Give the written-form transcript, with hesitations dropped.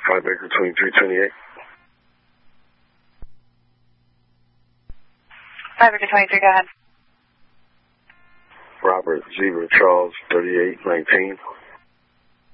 5 Acre 2328. 5 Acre 23, go ahead. Robert Zebra Charles 3819.